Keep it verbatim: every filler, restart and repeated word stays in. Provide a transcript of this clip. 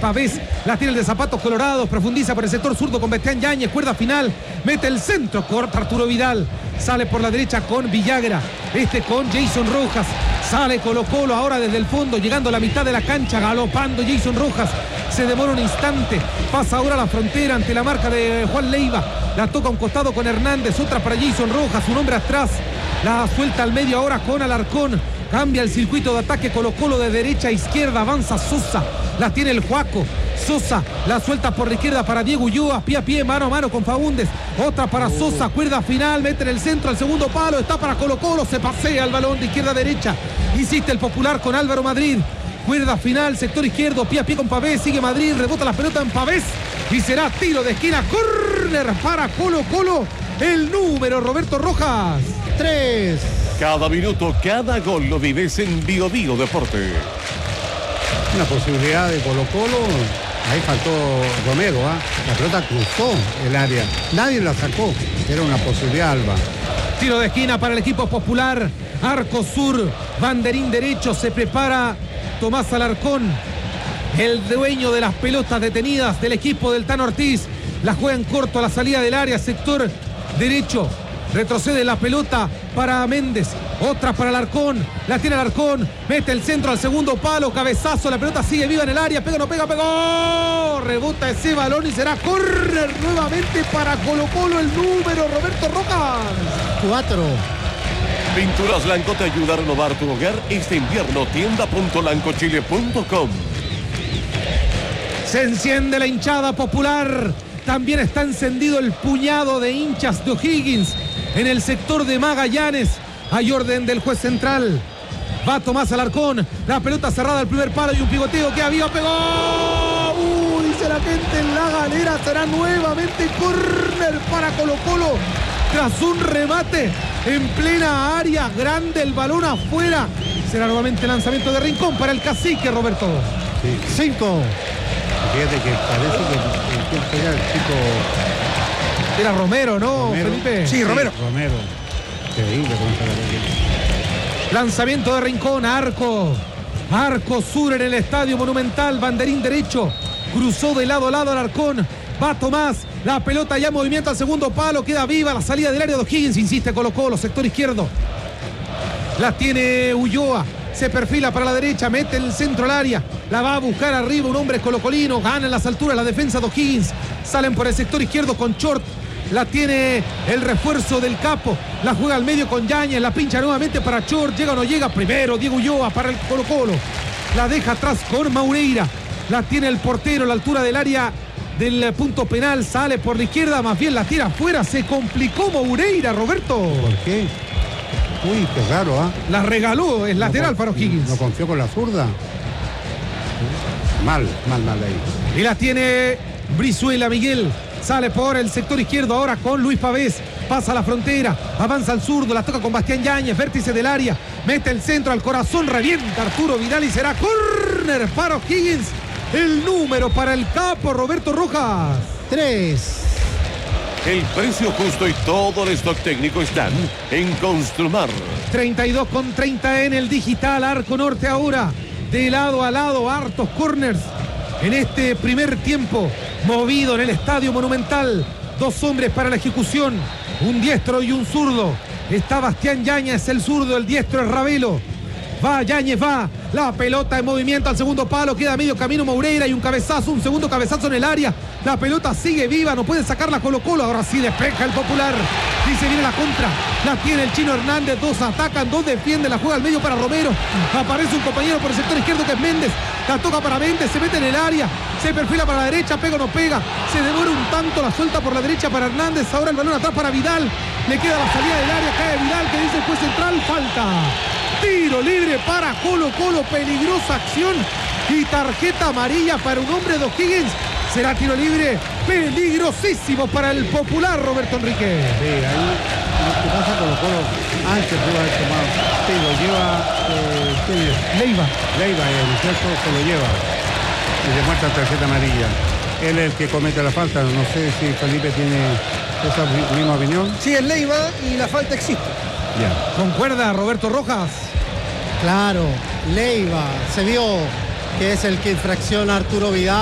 Pavés, la tiene el de zapatos colorados, profundiza por el sector zurdo con Bastián Yáñez, cuerda final, mete el centro, corta Arturo Vidal, sale por la derecha con Villagra, este con Jason Rojas, sale Colo Colo ahora desde el fondo, llegando a la mitad de la cancha, galopando Jason Rojas, se demora un instante, pasa ahora a la frontera ante la marca de Juan Leiva, la toca a un costado con Hernández, otra para Jason Rojas, un hombre atrás, la suelta al medio ahora con Alarcón, cambia el circuito de ataque Colo Colo de derecha a izquierda, avanza Sosa, la tiene el Juaco, Sosa, la suelta por la izquierda para Diego Ulloa, pie a pie, mano a mano con Faúndez, otra para Sosa, cuerda final, mete en el centro al segundo palo, está para Colo Colo, se pasea el balón de izquierda a derecha, insiste el Popular con Álvaro Madrid, cuerda final, sector izquierdo, pie a pie con Pavés, sigue Madrid, rebota la pelota en Pavés y será tiro de esquina, córner para Colo Colo, el número Roberto Rojas. Tres. Cada minuto, cada gol lo vives en Bio Bio Deporte. Una posibilidad de Colo Colo. Ahí faltó Romero, ¿ah? ¿eh? La pelota cruzó el área. Nadie la sacó. Era una posibilidad, Alba. Tiro de esquina para el equipo Popular. Arco sur, banderín derecho. Se prepara Tomás Alarcón, el dueño de las pelotas detenidas del equipo del Tano Ortiz. La juega en corto a la salida del área, sector derecho. Retrocede la pelota para Méndez, otra para Alarcón, la tiene Alarcón, mete el centro al segundo palo, cabezazo, la pelota sigue viva en el área, pega, no pega, pegó, rebota ese balón y será córner nuevamente para Colo Colo, el número Roberto Rojas. Cuatro. Pinturas Lanco te ayuda a renovar tu hogar este invierno, tienda punto lancochile punto com. Se enciende la hinchada Popular, también está encendido el puñado de hinchas de O'Higgins. En el sector de Magallanes hay orden del juez central. Va Tomás Alarcón, la pelota cerrada al primer palo y un pivoteo que había pegó. Uy, dice la gente en la galera, será nuevamente córner para Colo Colo. Tras un remate en plena área grande, el balón afuera. Será nuevamente lanzamiento de Rincón para el cacique, Roberto. Sí. Cinco. Fíjate que parece que el que pega el chico... Era Romero, ¿no, Romero. Felipe? Sí, Romero. Romero. Increíble cómo está la pelota. Lanzamiento de Rincón, arco. Arco sur en el Estadio Monumental, banderín derecho. Cruzó de lado a lado Alarcón. Va Tomás, la pelota ya en movimiento al segundo palo, queda viva la salida del área de O'Higgins, insiste Colo Colo, sector izquierdo. La tiene Ulloa. Se perfila para la derecha, mete el centro al área, la va a buscar arriba un hombre colocolino, gana en las alturas la defensa de O'Higgins, salen por el sector izquierdo con Short, la tiene el refuerzo del Capo, la juega al medio con Yáñez, la pincha nuevamente para Short, llega o no llega, primero Diego Ulloa para el Colo Colo, la deja atrás con Maureira, la tiene el portero a la altura del área del punto penal, sale por la izquierda, más bien la tira afuera, se complicó Maureira, Roberto. ¿Por qué? Uy, qué raro, ¿ah? ¿eh? La regaló, es lateral no, para O'Higgins. No confió con la zurda. Mal, mal, mal ahí. Y la tiene Brizuela Miguel. Sale por el sector izquierdo ahora con Luis Pavés. Pasa la frontera, avanza al zurdo, la toca con Bastián Yáñez, vértice del área. Mete el centro al corazón, revienta Arturo Vidal y será córner para O'Higgins. El número para el Capo, Roberto Rojas. Tres. El precio justo y todo el stock técnico están en Construmar. treinta y dos con treinta en el digital, arco norte ahora. De lado a lado, hartos corners. En este primer tiempo, movido en el Estadio Monumental. Dos hombres para la ejecución, un diestro y un zurdo. Está Bastián Yáñez, el zurdo, el diestro es Ravelo. Va Yáñez, va, la pelota en movimiento al segundo palo, queda medio camino Maureira y un cabezazo, un segundo cabezazo en el área. La pelota sigue viva, no puede sacarla Colo Colo, ahora sí despeja el Popular. Dice, viene la contra, la tiene el Chino Hernández, dos atacan, dos defienden, la juega al medio para Romero. Aparece un compañero por el sector izquierdo que es Méndez, la toca para Méndez, se mete en el área, se perfila para la derecha, pega o no pega, se demora un tanto, la suelta por la derecha para Hernández, ahora el balón atrás para Vidal, le queda la salida del área, cae Vidal, que dice el juez central, falta. Tiro libre para Colo Colo, peligrosa acción y tarjeta amarilla para un hombre de O'Higgins. Será tiro libre, peligrosísimo para el Popular, Roberto Enrique. Sí, ahí lo que pasa Colo Colo antes pudo haber tomado. Sí, lo lleva eh, ¿quién es? Leiva. Leiva, y el muchacho se lo lleva y le muestra tarjeta amarilla. Él es el que comete la falta, no sé si Felipe tiene esa misma opinión. Sí, es Leiva y la falta existe. Ya. ¿Concuerda Roberto Rojas? Claro, Leiva se vio que es el que infracciona a Arturo Vidal.